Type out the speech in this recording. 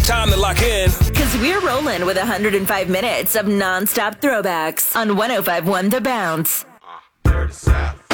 Time to lock in. Because we're rolling with 105 minutes of non-stop throwbacks on 105.1 The Bounce. Dirty South.